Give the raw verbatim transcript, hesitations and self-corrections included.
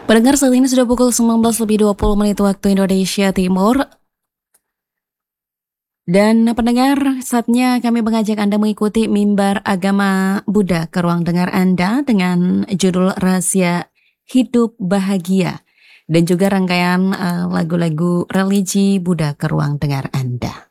Pendengar, saat ini sudah pukul sembilan belas lebih dua puluh menit waktu Indonesia Timur. Dan pendengar, saatnya kami mengajak Anda mengikuti mimbar agama Buddha ke ruang dengar Anda dengan judul Rahasia Hidup Bahagia. Dan juga rangkaian uh, lagu-lagu religi Buddha ke ruang dengar Anda.